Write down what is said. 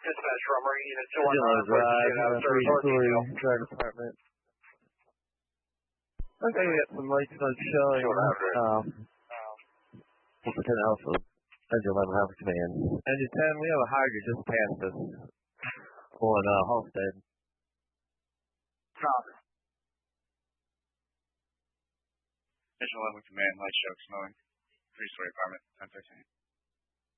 Dispatch from Marine Unit 219. Three-story fire department. Okay, we got some lights on showing. Lieutenant Alpha, Engine 11 Alpha Command. Engine 10, we have a hydrant just past us on Halstead. Copy. Engine 11 Command, light show, smelling. Three-story apartment, 1013.